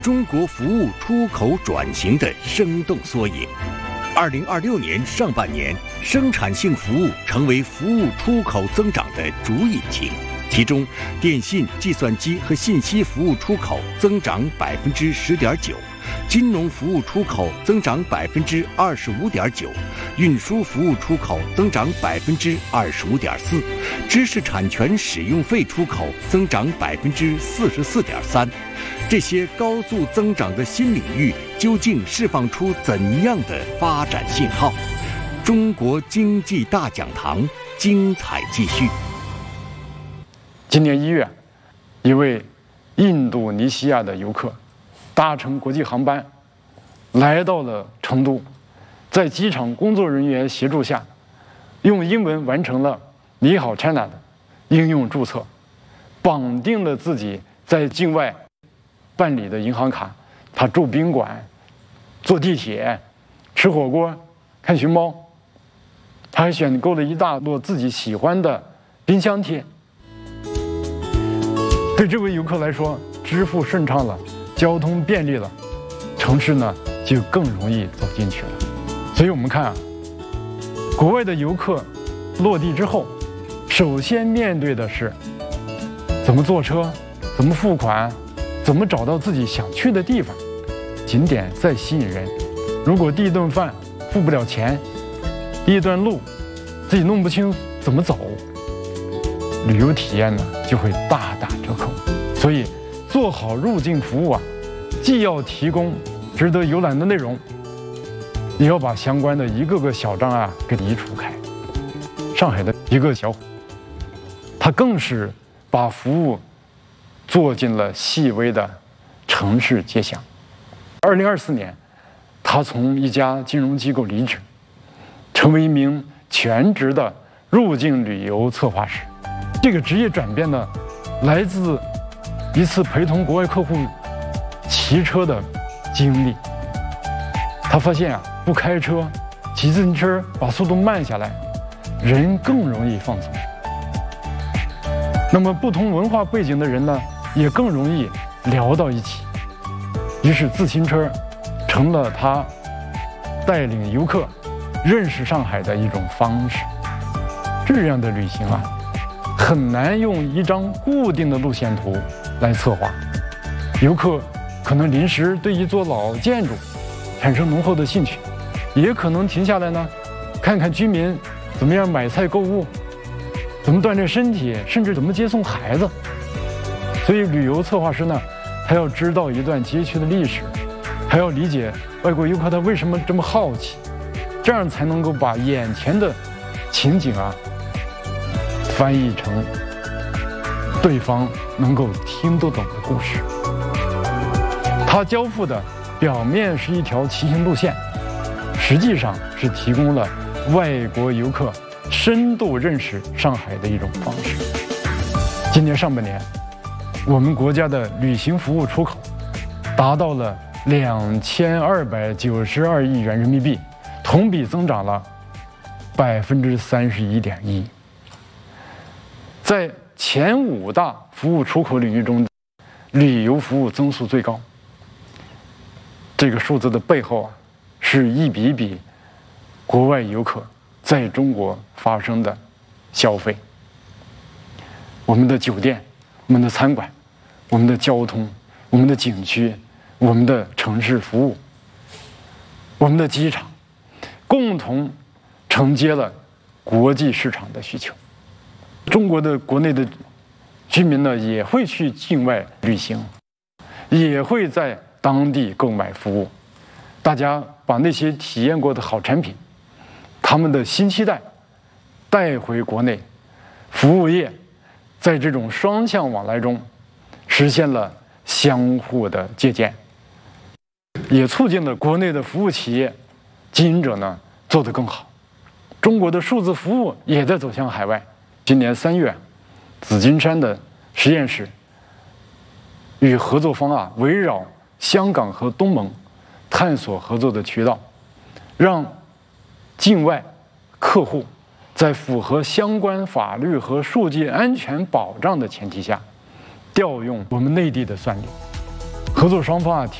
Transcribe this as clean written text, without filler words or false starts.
中国服务出口转型的生动缩影。2026年上半年，生产性服务成为服务出口增长的主引擎。其中，电信、计算机和信息服务出口增长10.9%，金融服务出口增长25.9%，运输服务出口增长25.4%，知识产权使用费出口增长44.3%。这些高速增长的新领域究竟释放出怎样的发展信号？中国经济大讲堂精彩继续。 今年1月，一位印度尼西亚的游客搭乘国际航班来到了成都，在机场工作人员协助下，用英文完成了“你好 China” 的应用注册，绑定了自己在境外办理的银行卡，他住宾馆、坐地铁、吃火锅、看熊猫，他还选购了一大摞自己喜欢的冰箱贴。对这位游客来说，支付顺畅了，交通便利了，城市呢就更容易走进去了。所以我们看啊，国外的游客落地之后，首先面对的是怎么坐车、怎么付款、怎么找到自己想去的地方。景点再吸引人，如果第一顿饭付不了钱，第一段路自己弄不清怎么走，旅游体验呢就会大打折扣。所以做好入境服务啊，既要提供值得游览的内容，也要把相关的一个个小障碍给移除开。上海的一个小伙，他更是把服务做进了细微的城市街巷。2024年，他从一家金融机构离职，成为一名全职的入境旅游策划师。这个职业转变呢，来自一次陪同国外客户骑车的经历。他发现啊，不开车，骑自行车把速度慢下来，人更容易放松。那么不同文化背景的人呢，也更容易聊到一起。于是自行车成了他带领游客认识上海的一种方式。这样的旅行啊，很难用一张固定的路线图来策划。游客可能临时对一座老建筑产生浓厚的兴趣，也可能停下来呢，看看居民怎么样买菜购物，怎么锻炼身体，甚至怎么接送孩子。所以旅游策划师呢，他要知道一段街区的历史，还要理解外国游客他为什么这么好奇，这样才能够把眼前的情景啊翻译成对方能够听得懂的故事。他交付的表面是一条骑行路线，实际上是提供了外国游客深度认识上海的一种方式。今年上半年，我们国家的旅行服务出口达到了2292亿元人民币，同比增长了31.1%。在前5大服务出口领域中，旅游服务增速最高。这个数字的背后啊，是一笔一笔国外游客在中国发生的消费。我们的酒店、我们的餐馆、我们的交通、我们的景区、我们的城市服务、我们的机场，共同承接了国际市场的需求。中国的国内的居民呢，也会去境外旅行，也会在当地购买服务。大家把那些体验过的好产品，他们的新期待带回国内，服务业在这种双向往来中实现了相互的借鉴，也促进了国内的服务企业经营者呢做得更好。中国的数字服务也在走向海外。今年3月，紫金山的实验室与合作方啊，围绕香港和东盟探索合作的渠道，让境外客户在符合相关法律和数据安全保障的前提下，调用我们内地的算力， 合作双方